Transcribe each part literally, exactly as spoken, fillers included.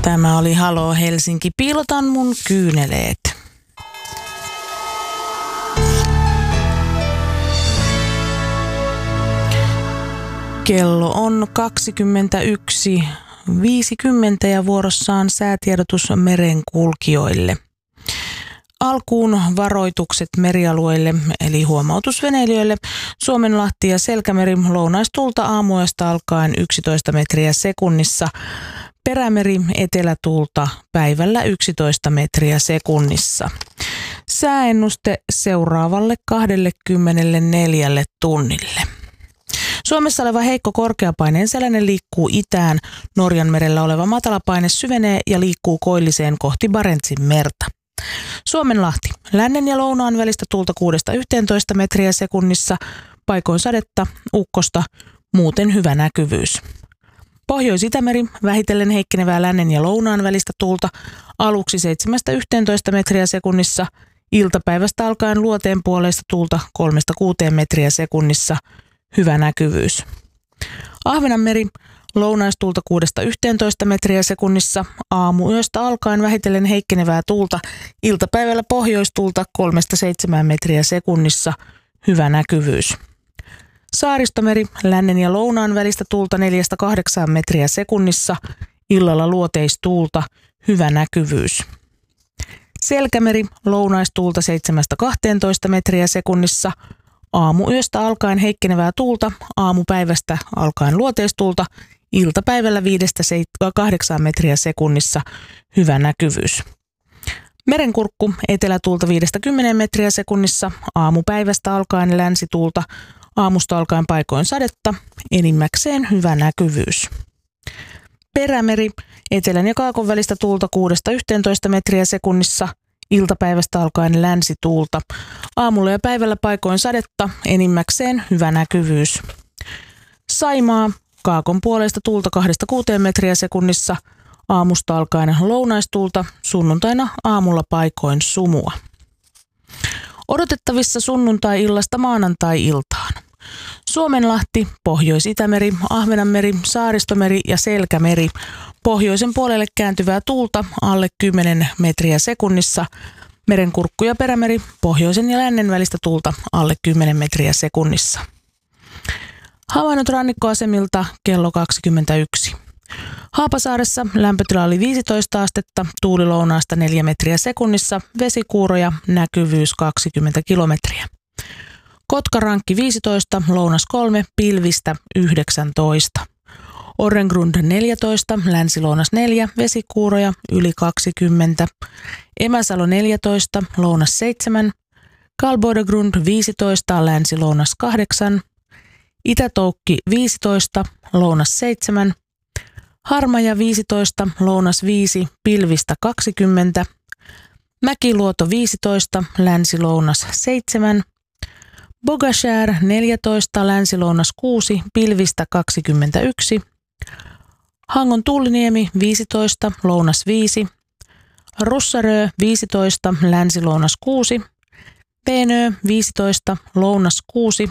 Tämä oli Halo Helsinki, piilotan mun kyyneleet. Kello on kaksikymmentäyksi viisikymmentä ja vuorossaan säätiedotus merenkulkijoille. Alkuun varoitukset merialueille eli huomautusveneilijöille. Suomenlahti ja Selkämeri lounaistuulta aamuyöstä alkaen yksitoista metriä sekunnissa. Perämeri etelätuulta päivällä yksitoista metriä sekunnissa. Sääennuste seuraavalle kaksikymmentäneljä tunnille. Suomessa oleva heikko korkeapaineen selänen liikkuu itään. Norjanmerellä oleva matalapaine syvenee ja liikkuu koilliseen kohti Barentsin merta. Suomenlahti. Lännen ja lounaan välistä tuulta kuudesta yhteentoista metriä sekunnissa. Paikoin sadetta, ukkosta, muuten hyvä näkyvyys. Pohjois-Itämeri. Vähitellen heikkenevää lännen ja lounaan välistä tuulta. Aluksi seitsemästä yhteentoista metriä sekunnissa. Iltapäivästä alkaen luoteen puoleista tuulta kolmesta kuuteen metriä sekunnissa. Hyvä näkyvyys. Ahvenanmeri. Lounaistuulta kuudesta yhteentoista metriä sekunnissa. Aamuyöstä alkaen vähitellen heikkenevää tuulta. Iltapäivällä pohjoistuulta kolmesta seitsemään metriä sekunnissa. Hyvä näkyvyys. Saaristomeri. Lännen ja lounaan välistä tuulta neljästä kahdeksaan metriä sekunnissa. Illalla luoteistuulta. Hyvä näkyvyys. Selkämeri. Lounaistuulta seitsemästä kahteentoista metriä sekunnissa. Aamuyöstä alkaen heikkenevää tuulta, aamupäivästä alkaen luoteistuulta, iltapäivällä viidestä kahdeksaan metriä sekunnissa, hyvä näkyvyys. Merenkurkku, etelätuulta viidestä kymmeneen metriä sekunnissa, aamupäivästä alkaen länsituulta, aamusta alkaen paikoin sadetta, enimmäkseen hyvä näkyvyys. Perämeri, etelän ja kaakon välistä tuulta kuudesta yhteentoista metriä sekunnissa, iltapäivästä alkaen länsituulta. Aamulla ja päivällä paikoin sadetta, enimmäkseen hyvä näkyvyys. Saimaa, kaakon puolesta tuulta kahdesta kuuteen metriä sekunnissa. Aamusta alkaen lounaistuulta, sunnuntaina aamulla paikoin sumua. Odotettavissa sunnuntai-illasta maanantai-iltaan. Suomenlahti, Pohjois-Itämeri, Ahvenanmeri, Saaristomeri ja Selkämeri. Pohjoisen puolelle kääntyvää tuulta alle kymmenen metriä sekunnissa. Merenkurkku ja Perämeri, pohjoisen ja lännen välistä tuulta alle kymmenen metriä sekunnissa. Havainnot rannikkoasemilta kello kaksikymmentäyksi. Haapasaaressa lämpötila oli viisitoista astetta, tuuli lounaasta neljä metriä sekunnissa, vesikuuroja, näkyvyys kaksikymmentä kilometriä. Kotkarankki viisitoista, lounas kolme, pilvistä yhdeksäntoista. Orrengrund neljätoista, länsilounas neljä, vesikuuroja yli kaksikymmentä. Emäsalo neljätoista, lounas seitsemän. Kalbodegrund viisitoista, länsilounas kahdeksan. Itätoukki viisitoista, lounas seitsemän. Harmaja viisitoista, lounas viisi, pilvistä kaksikymmentä. Mäkiluoto viisitoista, länsilounas seitsemän. Bogashär neljätoista, länsilounas kuusi, pilvistä kaksikymmentäyksi. Hangon Tuuliniemi viisitoista, lounas viisi. Russarö viisitoista, länsilounas kuusi. Peenö viisitoista, lounas kuusi.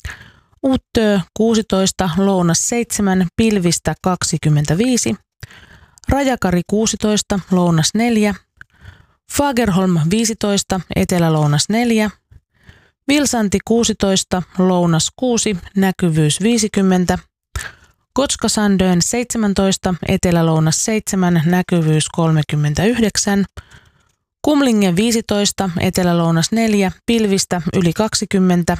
Uttö kuusitoista, lounas seitsemän, pilvistä kaksikymmentäviisi. Rajakari kuusitoista, lounas neljä. Fagerholm viisitoista, etelälounas neljä. Vilsanti kuusitoista, lounas kuusi, näkyvyys viisikymmentä. Kotskasandön seitsemäntoista, etelälounas seitsemän, näkyvyys kolmekymmentäyhdeksän. Kumlinge viisitoista, etelälounas neljä, pilvistä yli kaksikymmentä.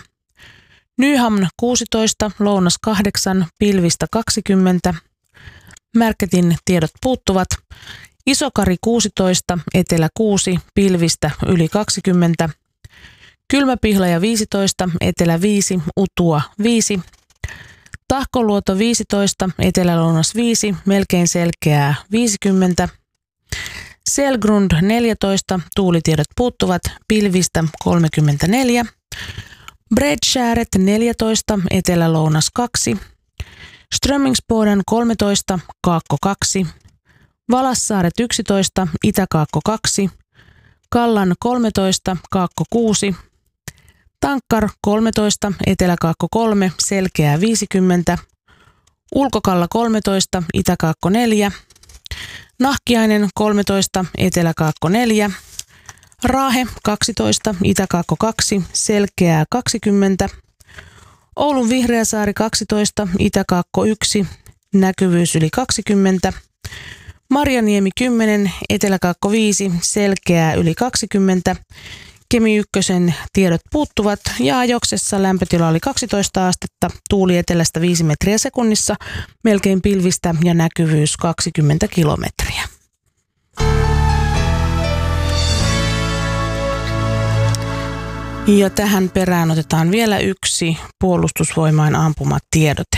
Nyhamn kuusitoista, lounas kahdeksan, pilvistä kaksikymmentä. Märketin tiedot puuttuvat. Isokari kuusitoista, etelä kuusi, pilvistä yli kaksikymmentä. Kylmäpihlaja viisitoista, etelä viisi, Utua viisi. Tahkoluoto viisitoista, etelälounas viisi, melkein selkeää viisikymmentä. Selgrund neljätoista, tuulitiedot puuttuvat, pilvistä kolmekymmentäneljä. Bredskäret neljätoista, etelälounas kaksi. Strömmingsboden kolmetoista, kaakko kaksi. Valassaaret yksitoista, itäkaakko kaksi. Kallan kolmetoista, kaakko kuusi. Tankkar kolmetoista, eteläkaakko kolme, selkeää viisikymmentä. Ulkokalla kolmetoista, itäkaakko neljä. Nahkiainen kolmetoista, Etelä-Kaakko neljä, Raahe kaksitoista, Itä-Kaakko kaksi, Selkeää kaksikymmentä, Oulun Vihreäsaari kaksitoista, Itä-Kaakko yksi, näkyvyys yli kaksikymmentä, Marjaniemi kymmenen, Etelä-Kaakko viisi, Selkeää yli kaksikymmentä, Kemi ykkösen tiedot puuttuvat ja Ajoksessa lämpötila oli kaksitoista astetta, tuuli etelästä viisi metriä sekunnissa, melkein pilvistä ja näkyvyys kaksikymmentä kilometriä. Ja tähän perään otetaan vielä yksi puolustusvoimain ampumatiedote.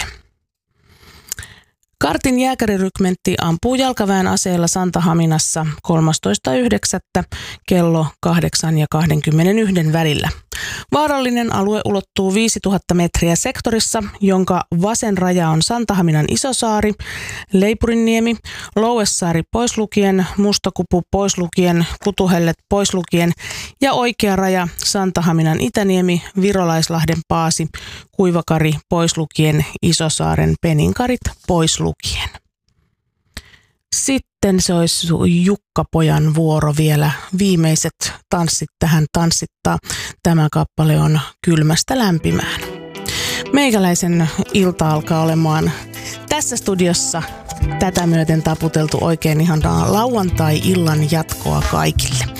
Kartin jääkärirykmentti ampuu jalkaväen aseella Santahaminassa kolmastoista yhdeksättä kello kahdeksan ja kaksikymmentäyksi välillä. Vaarallinen alue ulottuu viisituhatta metriä sektorissa, jonka vasen raja on Santahaminan Isosaari, Leipurinniemi, Louessaari pois lukien, Mustakupu pois lukien, Kutuhellet pois lukien ja oikea raja Santahaminan Itäniemi, Virolaislahden Paasi, Kuivakari pois lukien, Isosaaren Peninkarit pois lukien. Sitten se olisi Jukka-pojan vuoro vielä. Viimeiset tanssit tähän tanssittaa. Tämä kappale on Kylmästä lämpimään. Meikäläisen ilta alkaa olemaan tässä studiossa tätä myöten taputeltu oikein ihanaa lauantai-illan jatkoa kaikille.